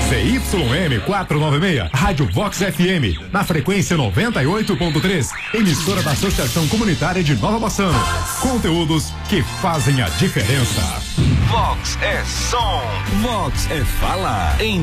ZYM 496, Rádio Vox FM, na frequência 98.3, emissora da Associação Comunitária de Nova Bassano. Conteúdos que fazem a diferença. Vox é som, Vox é fala, em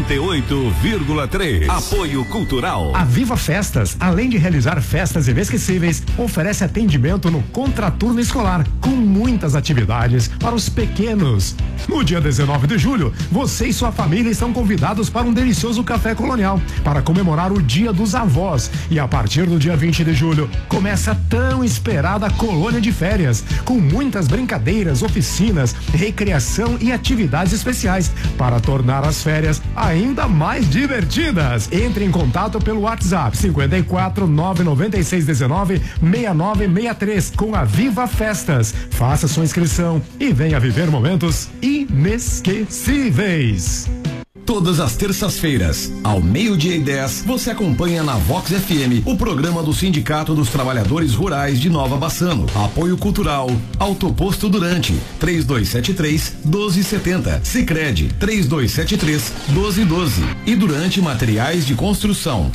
98,3. Apoio Cultural. A Viva Festas, além de realizar festas inesquecíveis, oferece atendimento no contraturno escolar, com muitas atividades para os pequenos. No dia 19 de julho, você e sua família estão convidados para um delicioso café colonial, para comemorar o Dia dos Avós. E a partir do dia 20 de julho, começa a tão esperada colônia de férias, com muitas brincadeiras, oficinas, recreação e atividades especiais, para tornar as férias ainda mais divertidas. Entre em contato pelo WhatsApp 54 996 19 6963 com a Viva Festas. Faça sua inscrição e venha viver momentos inesquecíveis. Todas as terças-feiras, ao 12:10, você acompanha na Vox FM o programa do Sindicato dos Trabalhadores Rurais de Nova Bassano. Apoio Cultural, Autoposto Durante, 3273-1270, Sicredi, 3273-1212 e Durante Materiais de Construção,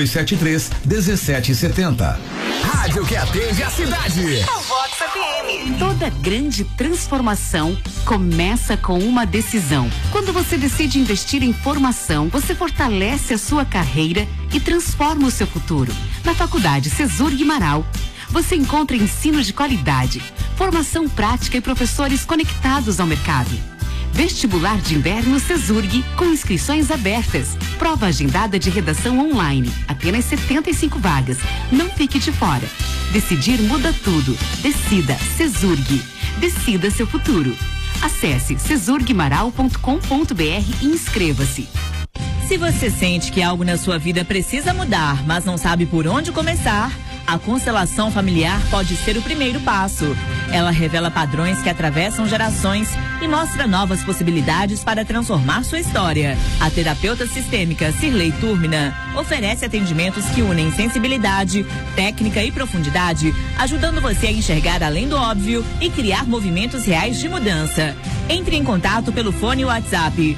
3273-1770. Rádio que atende a cidade. A Vox FM. Toda grande transformação começa com uma decisão. Quando você decide investir em formação, você fortalece a sua carreira e transforma o seu futuro. Na Faculdade Cesur Marau, você encontra ensino de qualidade, formação prática e professores conectados ao mercado. Vestibular de inverno Cesurg, com inscrições abertas. Prova agendada de redação online. Apenas 75 vagas. Não fique de fora. Decidir muda tudo. Decida Cesurg. Decida seu futuro. Acesse cesurgmaral.com.br e inscreva-se. Se você sente que algo na sua vida precisa mudar, mas não sabe por onde começar, a constelação familiar pode ser o primeiro passo. Ela revela padrões que atravessam gerações e mostra novas possibilidades para transformar sua história. A terapeuta sistêmica Cirlei Túrmina oferece atendimentos que unem sensibilidade, técnica e profundidade, ajudando você a enxergar além do óbvio e criar movimentos reais de mudança. Entre em contato pelo fone WhatsApp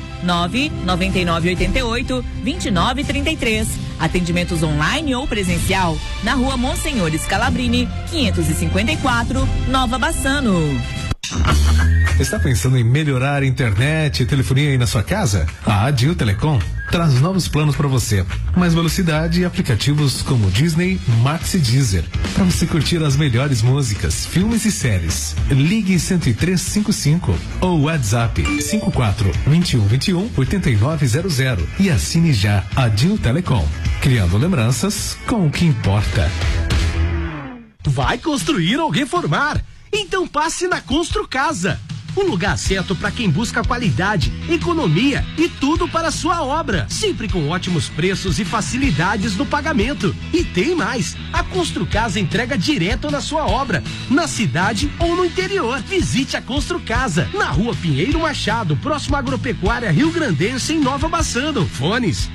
99988-2933. Atendimentos online ou presencial na Rua Monsenhor Scalabrini, 554, Nova Bassano. Está pensando em melhorar a internet e telefonia aí na sua casa? A Adil Telecom traz novos planos para você. Mais velocidade e aplicativos como Disney, Max e Deezer, para você curtir as melhores músicas, filmes e séries. Ligue 10355 ou WhatsApp 54 21 21 8900 e assine já Adil Telecom, criando lembranças com o que importa. Vai construir ou reformar? Então passe na Constru Casa. Um lugar certo para quem busca qualidade, economia e tudo para a sua obra. Sempre com ótimos preços e facilidades no pagamento. E tem mais, a Constru Casa entrega direto na sua obra, na cidade ou no interior. Visite a Constru Casa, na Rua Pinheiro Machado, próximo à Agropecuária Rio Grandense, em Nova Bassano. Fones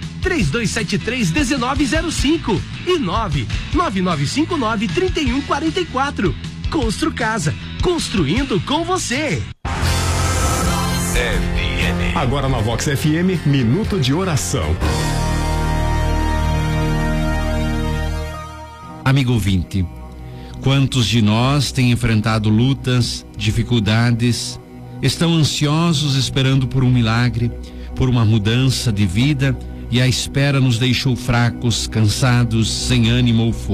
3273-1905 e 99959-3144. Constru Casa, construindo com você. Agora na Vox FM, Minuto de Oração. Amigo ouvinte, quantos de nós têm enfrentado lutas, dificuldades, estão ansiosos esperando por um milagre, por uma mudança de vida, e a espera nos deixou fracos, cansados, sem ânimo ou força.